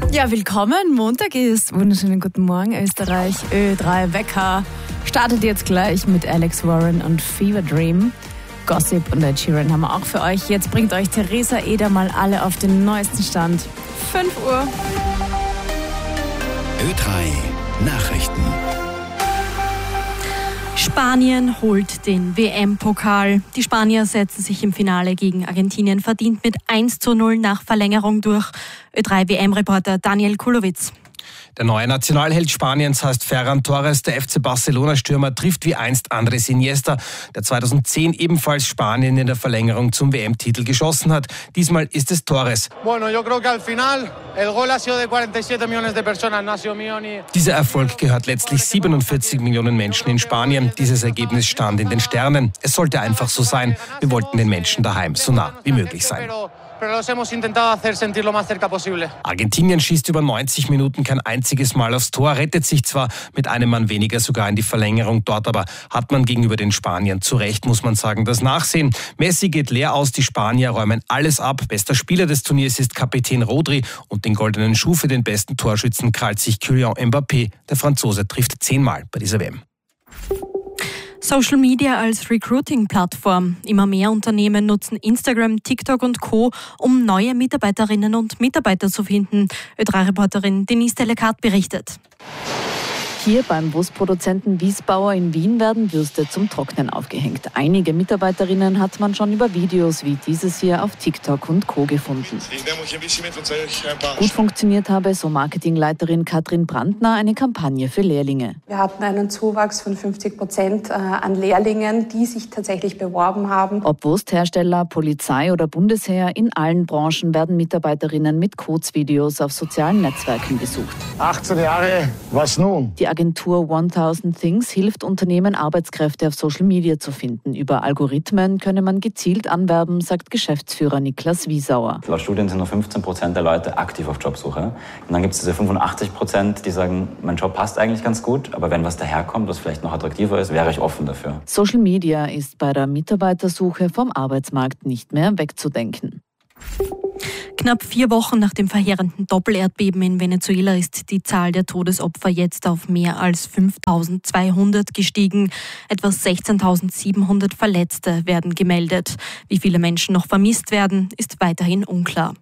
Ja, willkommen. Montag ist. Wunderschönen guten Morgen, Österreich. Ö3 Wecker startet jetzt gleich mit Alex Warren und Fever Dream. Gossip und Ed Sheeran haben wir auch für euch. Jetzt bringt euch Theresa Eder mal alle auf den neuesten Stand. 5 Uhr. Ö3 Nachrichten. Spanien holt den WM-Pokal. Die Spanier setzen sich im Finale gegen Argentinien verdient mit 1:0 nach Verlängerung durch. Ö3-WM-Reporter Daniel Kulowitz. Der neue Nationalheld Spaniens heißt Ferran Torres. Der FC Barcelona-Stürmer trifft wie einst Andrés Iniesta, der 2010 ebenfalls Spanien in der Verlängerung zum WM-Titel geschossen hat. Diesmal ist es Torres. Dieser Erfolg gehört letztlich 47 Millionen Menschen in Spanien. Dieses Ergebnis stand in den Sternen. Es sollte einfach so sein. Wir wollten den Menschen daheim so nah wie möglich sein. Argentinien schießt über 90 Minuten kein einziges Mal aufs Tor, rettet sich zwar mit einem Mann weniger sogar in die Verlängerung. Dort aber hat man gegenüber den Spaniern zu Recht, muss man sagen, das Nachsehen. Messi geht leer aus, die Spanier räumen alles ab. Bester Spieler des Turniers ist Kapitän Rodri und den goldenen Schuh für den besten Torschützen krallt sich Kylian Mbappé. Der Franzose trifft 10-mal bei dieser WM. Social Media als Recruiting-Plattform. Immer mehr Unternehmen nutzen Instagram, TikTok und Co., um neue Mitarbeiterinnen und Mitarbeiter zu finden. Ö3-Reporterin Denise Delekat berichtet. Hier beim Busproduzenten Wiesbauer in Wien werden Würste zum Trocknen aufgehängt. Einige Mitarbeiterinnen hat man schon über Videos wie dieses hier auf TikTok und Co. gefunden. Gut funktioniert habe, so Marketingleiterin Katrin Brandner, eine Kampagne für Lehrlinge. Wir hatten einen Zuwachs von 50% an Lehrlingen, die sich tatsächlich beworben haben. Ob Wursthersteller, Polizei oder Bundesheer, in allen Branchen werden Mitarbeiterinnen mit Kurzvideos auf sozialen Netzwerken gesucht. 18 Jahre, was nun? Die Agentur 1000 Things hilft Unternehmen, Arbeitskräfte auf Social Media zu finden. Über Algorithmen könne man gezielt anwerben, sagt Geschäftsführer Niklas Wiesauer. Laut Studien sind nur 15% der Leute aktiv auf Jobsuche. Und dann gibt es diese 85%, die sagen, mein Job passt eigentlich ganz gut, aber wenn was daherkommt, was vielleicht noch attraktiver ist, wäre ich offen dafür. Social Media ist bei der Mitarbeitersuche vom Arbeitsmarkt nicht mehr wegzudenken. Knapp 4 Wochen nach dem verheerenden Doppelerdbeben in Venezuela ist die Zahl der Todesopfer jetzt auf mehr als 5.200 gestiegen. Etwa 16.700 Verletzte werden gemeldet. Wie viele Menschen noch vermisst werden, ist weiterhin unklar.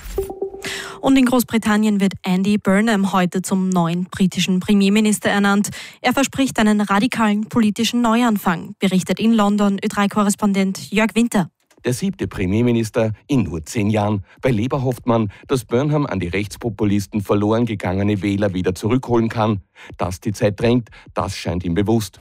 Und in Großbritannien wird Andy Burnham heute zum neuen britischen Premierminister ernannt. Er verspricht einen radikalen politischen Neuanfang, berichtet in London Ö3-Korrespondent Jörg Winter. Der 7. Premierminister in nur 10 Jahren. Bei Labour hofft man, dass Burnham an die Rechtspopulisten verloren gegangene Wähler wieder zurückholen kann. Dass die Zeit drängt, das scheint ihm bewusst.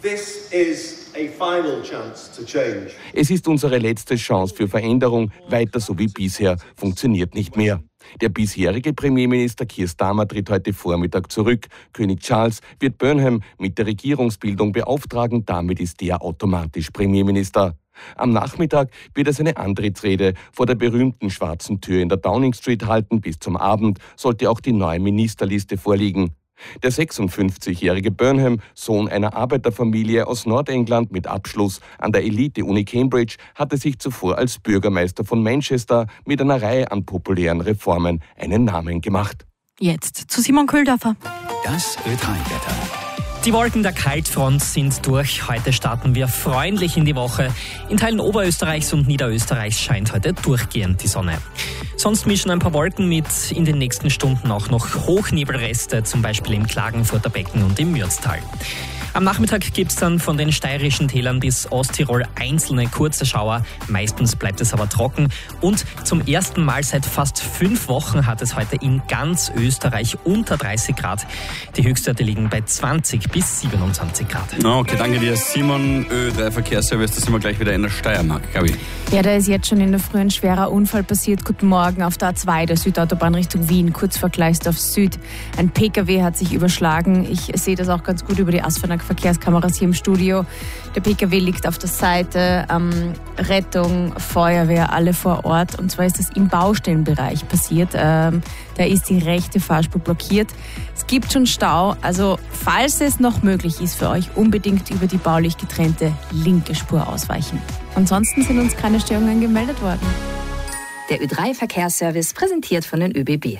Es ist unsere letzte Chance für Veränderung. Weiter so wie bisher funktioniert nicht mehr. Der bisherige Premierminister Keir Starmer tritt heute Vormittag zurück. König Charles wird Burnham mit der Regierungsbildung beauftragen. Damit ist er automatisch Premierminister. Am Nachmittag wird er seine Antrittsrede vor der berühmten schwarzen Tür in der Downing Street halten. Bis zum Abend sollte auch die neue Ministerliste vorliegen. Der 56-jährige Burnham, Sohn einer Arbeiterfamilie aus Nordengland mit Abschluss an der Elite-Uni Cambridge, hatte sich zuvor als Bürgermeister von Manchester mit einer Reihe an populären Reformen einen Namen gemacht. Jetzt zu Simon Köhldorfer. Das Ö3-Wetter. Die Wolken der Kaltfront sind durch. Heute starten wir freundlich in die Woche. In Teilen Oberösterreichs und Niederösterreichs scheint heute durchgehend die Sonne. Sonst mischen ein paar Wolken mit. In den nächsten Stunden auch noch Hochnebelreste, zum Beispiel im Klagenfurter Becken und im Mürztal. Am Nachmittag gibt es dann von den steirischen Tälern bis Osttirol einzelne kurze Schauer. Meistens bleibt es aber trocken. Und zum ersten Mal seit fast 5 Wochen hat es heute in ganz Österreich unter 30 Grad. Die Höchstwerte liegen bei 20 bis 27 Grad. Okay, danke dir, Simon. Ö3 Verkehrsservice, da sind wir gleich wieder in der Steiermark. Gabi. Ja, da ist jetzt schon in der Früh ein schwerer Unfall passiert. Guten Morgen auf der A2, der Südautobahn Richtung Wien, kurz vor Gleisdorf Süd. Ein PKW hat sich überschlagen. Ich sehe das auch ganz gut über die Verkehrskameras hier im Studio. Der PKW liegt auf der Seite, Rettung, Feuerwehr, alle vor Ort. Und zwar ist das im Baustellenbereich passiert. Da ist die rechte Fahrspur blockiert. Es gibt schon Stau, also falls es noch möglich ist für euch, unbedingt über die baulich getrennte linke Spur ausweichen. Ansonsten sind uns keine Störungen gemeldet worden. Der Ö3 Verkehrsservice präsentiert von den ÖBB.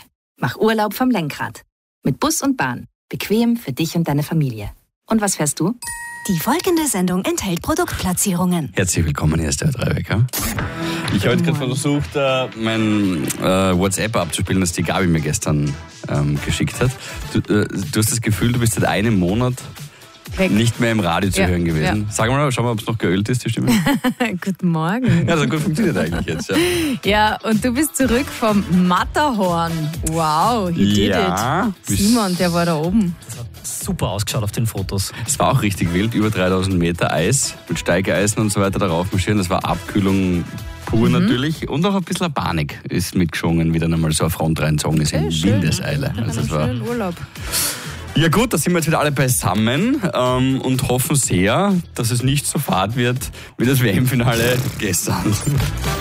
Mach Urlaub vom Lenkrad. Mit Bus und Bahn. Bequem für dich und deine Familie. Und was fährst du? Die folgende Sendung enthält Produktplatzierungen. Herzlich willkommen, hier ist der Rebecca. Ich habe heute gerade versucht, mein WhatsApp abzuspielen, das die Gabi mir gestern geschickt hat. Du hast das Gefühl, du bist seit einem Monat nicht mehr im Radio zu hören gewesen. Ja. Sag mal, schau mal, ob es noch geölt ist, die Stimme. Guten Morgen. Ja, so gut funktioniert eigentlich jetzt. Ja, und du bist zurück vom Matterhorn. Wow, he did it. Simon, der war da oben. Das hat super ausgeschaut auf den Fotos. Es war auch richtig wild, über 3000 Meter Eis mit Steigeisen und so weiter darauf marschieren. Das war Abkühlung pur natürlich und auch ein bisschen Panik ist mitgeschwungen, wie dann einmal so eine Front reinzogen ist in Windeseile. Also das war schönen Urlaub. Ja gut, da sind wir jetzt wieder alle beisammen und hoffen sehr, dass es nicht so fad wird wie das WM-Finale gestern.